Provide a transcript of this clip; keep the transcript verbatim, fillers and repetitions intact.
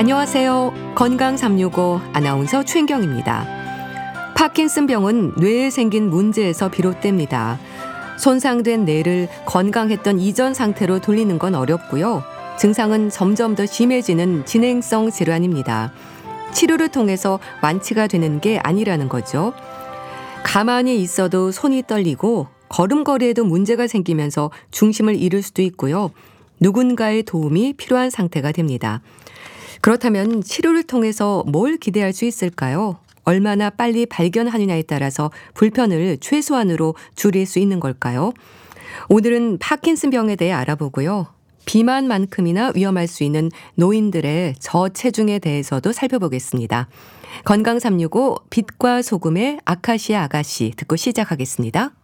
안녕하세요. 건강 삼육오 아나운서 최인경입니다. 파킨슨병은 뇌에 생긴 문제에서 비롯됩니다. 손상된 뇌를 건강했던 이전 상태로 돌리는 건 어렵고요. 증상은 점점 더 심해지는 진행성 질환입니다. 치료를 통해서 완치가 되는 게 아니라는 거죠. 가만히 있어도 손이 떨리고 걸음걸이에도 문제가 생기면서 중심을 잃을 수도 있고요. 누군가의 도움이 필요한 상태가 됩니다. 그렇다면 치료를 통해서 뭘 기대할 수 있을까요? 얼마나 빨리 발견하느냐에 따라서 불편을 최소한으로 줄일 수 있는 걸까요? 오늘은 파킨슨병에 대해 알아보고요. 비만만큼이나 위험할 수 있는 노인들의 저체중에 대해서도 살펴보겠습니다. 건강 삼육오 빛과 소금의 아카시아 아가씨 듣고 시작하겠습니다.